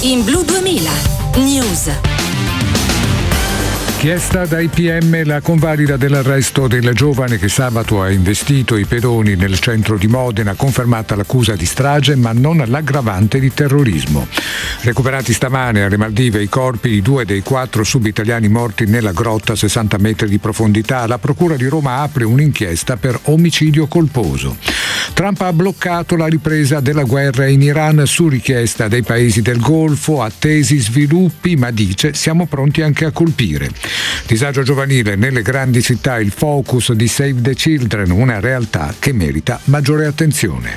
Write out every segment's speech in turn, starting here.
In Blu 2000 News. Chiesta dai PM la convalida dell'arresto del giovane che sabato ha investito i pedoni nel centro di Modena, confermata l'accusa di strage ma non l'aggravante di terrorismo. Recuperati stamane alle Maldive i corpi di 2 dei 4 sub-italiani morti nella grotta a 60 metri di profondità, la Procura di Roma apre un'inchiesta per omicidio colposo. Trump ha bloccato la ripresa della guerra in Iran su richiesta dei paesi del Golfo, attesi sviluppi, ma dice siamo pronti anche a colpire. Disagio giovanile nelle grandi città, il focus di Save the Children, una realtà che merita maggiore attenzione.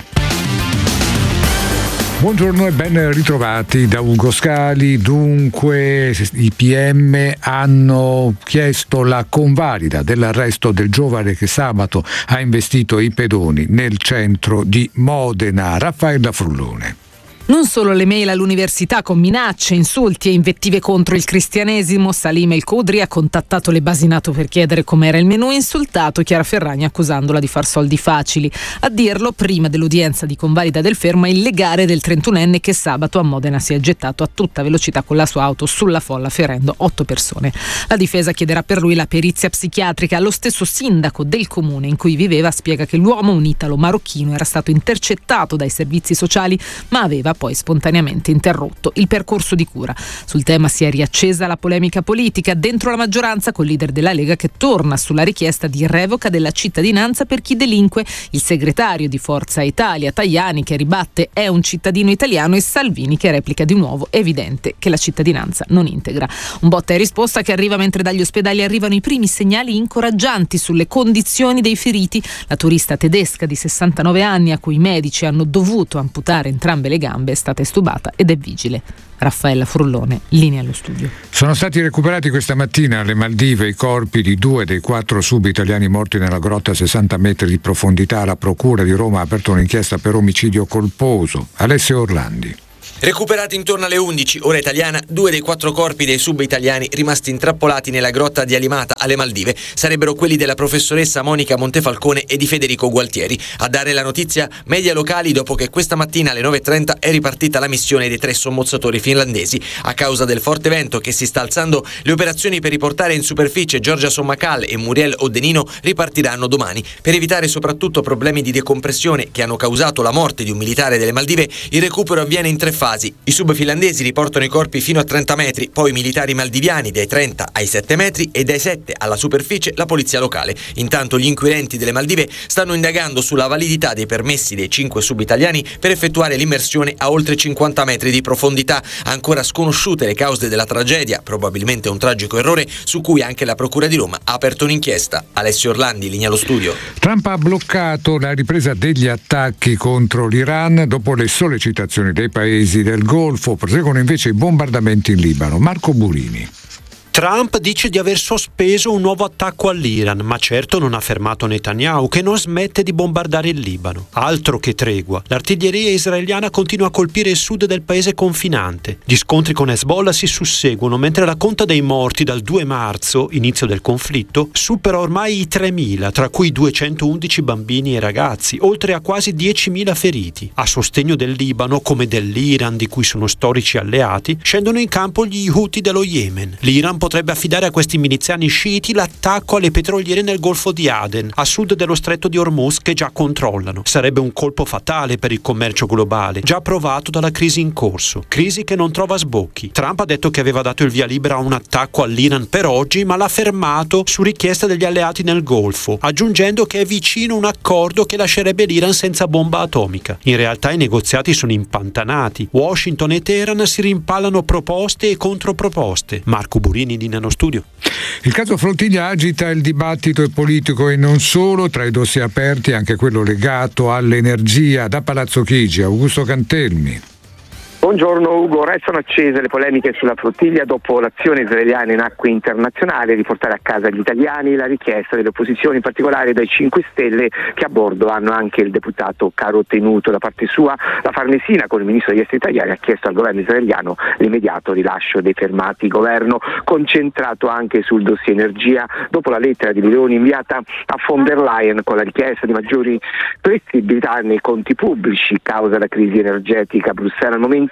Buongiorno e ben ritrovati da Ugo Scali. Dunque i PM hanno chiesto la convalida dell'arresto del giovane che sabato ha investito i pedoni nel centro di Modena. Raffaella Frullone. Non solo le mail all'università con minacce, insulti e invettive contro il cristianesimo, Salim El Khudri ha contattato le basi NATO per chiedere com'era il menù e insultato Chiara Ferragni accusandola di far soldi facili. A dirlo prima dell'udienza di convalida del fermo è il legale del 31enne che sabato a Modena si è gettato a tutta velocità con la sua auto sulla folla ferendo 8 persone. La difesa chiederà per lui la perizia psichiatrica. Lo stesso sindaco del comune in cui viveva spiega che l'uomo, un italo marocchino, era stato intercettato dai servizi sociali ma aveva poi spontaneamente interrotto il percorso di cura. Sul tema si è riaccesa la polemica politica dentro la maggioranza col leader della Lega che torna sulla richiesta di revoca della cittadinanza per chi delinque, il segretario di Forza Italia Tajani che ribatte è un cittadino italiano e Salvini che replica di nuovo è evidente che la cittadinanza non integra. Un botta e risposta che arriva mentre dagli ospedali arrivano i primi segnali incoraggianti sulle condizioni dei feriti. La turista tedesca di 69 anni a cui i medici hanno dovuto amputare entrambe le gambe è stata estubata ed è vigile. Raffaella Frullone, linea allo studio. Sono stati recuperati questa mattina alle Maldive i corpi di 2 dei 4 sub-italiani morti nella grotta a 60 metri di profondità. La Procura di Roma ha aperto un'inchiesta per omicidio colposo. Alessio Orlandi. Recuperati intorno alle 11, ora italiana, 2 dei 4 corpi dei sub-italiani rimasti intrappolati nella grotta di Alimata alle Maldive sarebbero quelli della professoressa Monica Montefalcone e di Federico Gualtieri. A dare la notizia media locali dopo che questa mattina alle 9:30 è ripartita la missione dei 3 sommozzatori finlandesi. A causa del forte vento che si sta alzando, le operazioni per riportare in superficie Giorgia Sommacal e Muriel Oddenino ripartiranno domani. Per evitare soprattutto problemi di decompressione che hanno causato la morte di un militare delle Maldive, il recupero avviene in 3 fasi. I sub finlandesi riportano i corpi fino a 30 metri, poi i militari maldiviani dai 30 ai 7 metri e dai 7 alla superficie la polizia locale. Intanto gli inquirenti delle Maldive stanno indagando sulla validità dei permessi dei 5 sub italiani per effettuare l'immersione a oltre 50 metri di profondità. Ancora sconosciute le cause della tragedia, probabilmente un tragico errore su cui anche la Procura di Roma ha aperto un'inchiesta. Alessio Orlandi, linea allo studio. Trump ha bloccato la ripresa degli attacchi contro l'Iran dopo le sollecitazioni dei paesi del Golfo. Proseguono invece i bombardamenti in Libano. Marco Burini. Trump dice di aver sospeso un nuovo attacco all'Iran, ma certo non ha fermato Netanyahu, che non smette di bombardare il Libano. Altro che tregua. L'artiglieria israeliana continua a colpire il sud del paese confinante. Gli scontri con Hezbollah si susseguono, mentre la conta dei morti dal 2 marzo, inizio del conflitto, supera ormai i 3.000, tra cui 211 bambini e ragazzi, oltre a quasi 10.000 feriti. A sostegno del Libano, come dell'Iran, di cui sono storici alleati, scendono in campo gli Houthi dello Yemen. L'Iran potrebbe affidare a questi miliziani sciiti l'attacco alle petroliere nel Golfo di Aden, a sud dello stretto di Hormuz, che già controllano. Sarebbe un colpo fatale per il commercio globale, già provato dalla crisi in corso. Crisi che non trova sbocchi. Trump ha detto che aveva dato il via libera a un attacco all'Iran per oggi, ma l'ha fermato su richiesta degli alleati nel Golfo, aggiungendo che è vicino un accordo che lascerebbe l'Iran senza bomba atomica. In realtà i negoziati sono impantanati. Washington e Teheran si rimpallano proposte e controproposte. Marco Burini, di Nano Studio. Il caso Flottiglia agita il dibattito politico e non solo. Tra i dossier aperti anche quello legato all'energia. Da Palazzo Chigi, Augusto Cantelmi. Buongiorno Ugo, restano accese le polemiche sulla flottiglia dopo l'azione israeliana in acque internazionali a riportare a casa gli italiani, la richiesta delle opposizioni, in particolare dai 5 Stelle, che a bordo hanno anche il deputato Caro Tenuto. Da parte sua la Farnesina, con il ministro degli esteri italiani, ha chiesto al governo israeliano l'immediato rilascio dei fermati. Governo concentrato anche sul dossier energia dopo la lettera di Meloni inviata a von der Leyen con la richiesta di maggiori flessibilità nei conti pubblici causa la crisi energetica. Bruxelles al momento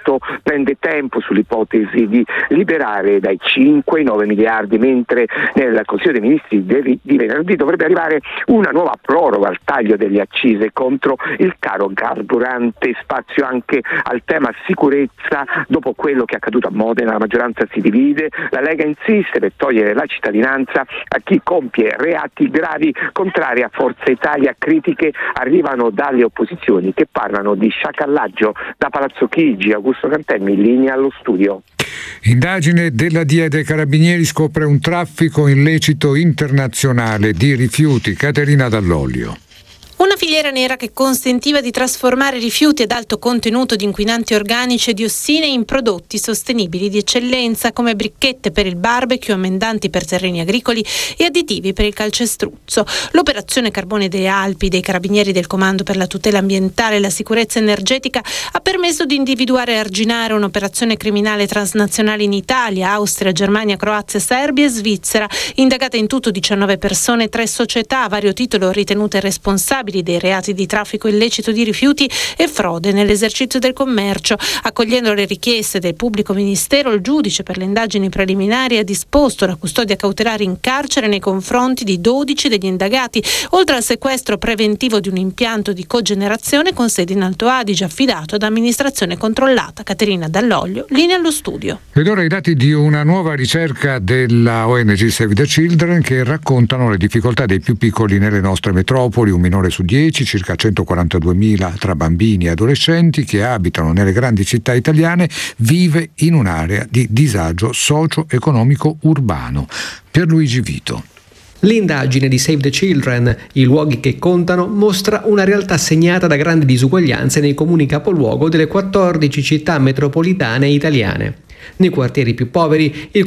Parlamento prende tempo sull'ipotesi di liberare dai 5 ai 9 miliardi, mentre nel Consiglio dei Ministri di venerdì dovrebbe arrivare una nuova proroga al taglio delle accise contro il caro carburante. Spazio anche al tema sicurezza. Dopo quello che è accaduto a Modena, la maggioranza si divide. La Lega insiste per togliere la cittadinanza a chi compie reati gravi. Contrari a Forza Italia, critiche arrivano dalle opposizioni che parlano di sciacallaggio. Da Palazzo Chigi, Augusto Cantemmi, in linea allo studio. Indagine della DIA dei Carabinieri scopre un traffico illecito internazionale di rifiuti. Caterina Dall'Olio. Una filiera nera che consentiva di trasformare rifiuti ad alto contenuto di inquinanti organici e diossine in prodotti sostenibili di eccellenza come bricchette per il barbecue, amendanti per terreni agricoli e additivi per il calcestruzzo. L'operazione Carbone delle Alpi dei Carabinieri del Comando per la tutela ambientale e la sicurezza energetica ha permesso di individuare e arginare un'operazione criminale transnazionale in Italia, Austria, Germania, Croazia, Serbia e Svizzera. Indagate in tutto 19 persone, 3 società a vario titolo ritenute responsabili dei reati di traffico illecito di rifiuti e frode nell'esercizio del commercio. Accogliendo le richieste del pubblico ministero, il giudice per le indagini preliminari ha disposto la custodia cautelare in carcere nei confronti di 12 degli indagati, oltre al sequestro preventivo di un impianto di cogenerazione con sede in Alto Adige affidato ad amministrazione controllata. Caterina Dall'Olio, linea allo studio. Ed ora i dati di una nuova ricerca della ONG Save the Children che raccontano le difficoltà dei più piccoli nelle nostre metropoli. Un minore su 10, circa 142.000 tra bambini e adolescenti che abitano nelle grandi città italiane, vive in un'area di disagio socio-economico urbano. Pierluigi Vito. L'indagine di Save the Children, i luoghi che contano, mostra una realtà segnata da grandi disuguaglianze nei comuni capoluogo delle 14 città metropolitane italiane. Nei quartieri più poveri il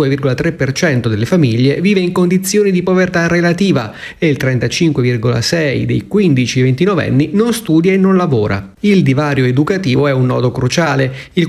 42,3% delle famiglie vive in condizioni di povertà relativa e il 35,6% dei 15-29enni non studia e non lavora. Il divario educativo è un nodo cruciale. Il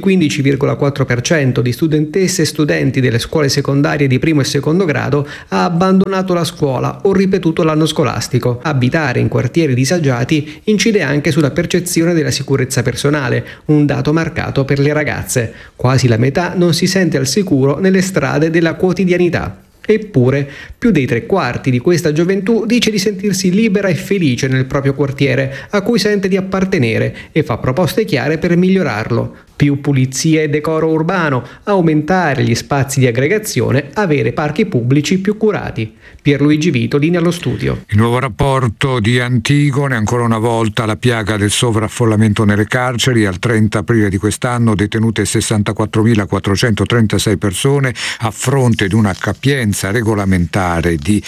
15,4% di studentesse e studenti delle scuole secondarie di primo e secondo grado ha abbandonato la scuola o ripetuto l'anno scolastico. Abitare in quartieri disagiati incide anche sulla percezione della sicurezza personale, un dato marcato per le ragazze. Quasi la metà non si sente al sicuro nelle strade della quotidianità. Eppure, più dei 3/4 di questa gioventù dice di sentirsi libera e felice nel proprio quartiere, a cui sente di appartenere, e fa proposte chiare per migliorarlo. Più pulizia e decoro urbano, aumentare gli spazi di aggregazione, avere parchi pubblici più curati. Pierluigi Vito, linea allo studio. Il nuovo rapporto di Antigone, ancora una volta la piaga del sovraffollamento nelle carceri. Al 30 aprile di quest'anno detenute 64.436 persone a fronte di una capienza regolamentare di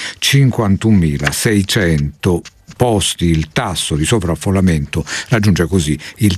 51.600 posti. Il tasso di sovraffollamento raggiunge così il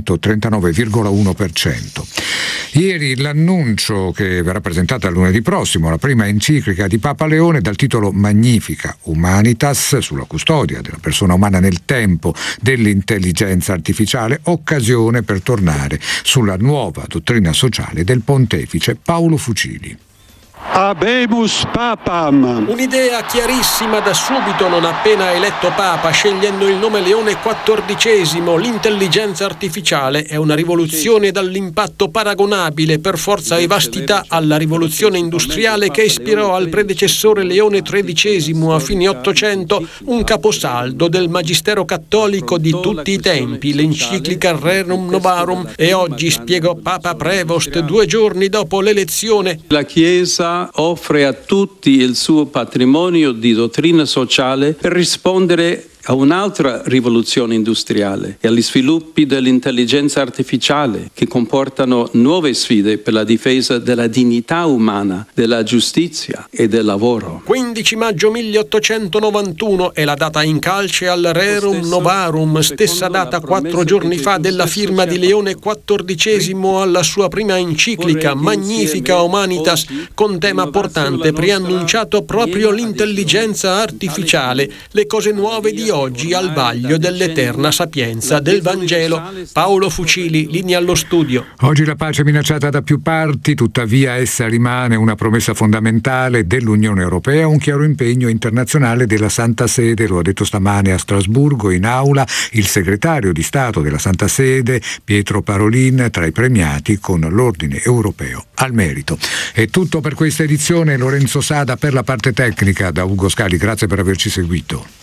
139,1%. Ieri l'annuncio che verrà presentata lunedì prossimo, la prima enciclica di Papa Leone dal titolo Magnificat Humanitas sulla custodia della persona umana nel tempo dell'intelligenza artificiale, occasione per tornare sulla nuova dottrina sociale del pontefice Paolo Fucili. Habemus Papam. Un'idea chiarissima da subito, non appena eletto Papa, scegliendo il nome Leone XIV. L'intelligenza artificiale è una rivoluzione dall'impatto paragonabile per forza e vastità alla rivoluzione industriale che ispirò al predecessore Leone XIII a fine Ottocento un caposaldo del magistero cattolico di tutti i tempi, l'enciclica Rerum Novarum, e oggi, spiegò Papa Prevost 2 giorni dopo l'elezione, La Chiesa offre a tutti il suo patrimonio di dottrina sociale per rispondere a un'altra rivoluzione industriale e agli sviluppi dell'intelligenza artificiale che comportano nuove sfide per la difesa della dignità umana, della giustizia e del lavoro. 15 maggio 1891 è la data in calce al Rerum Novarum, stessa data 4 giorni fa della firma di Leone XIV alla sua prima enciclica Magnificat Humanitas, con tema portante preannunciato proprio l'intelligenza artificiale, le cose nuove di oggi al vaglio dell'eterna sapienza del Vangelo. Paolo Fucili, linea allo studio. Oggi la pace è minacciata da più parti, tuttavia essa rimane una promessa fondamentale dell'Unione Europea, un chiaro impegno internazionale della Santa Sede, lo ha detto stamane a Strasburgo in aula il segretario di Stato della Santa Sede, Pietro Parolin, tra i premiati con l'Ordine Europeo al Merito. È tutto per questa edizione, Lorenzo Sada per la parte tecnica, da Ugo Scali, grazie per averci seguito.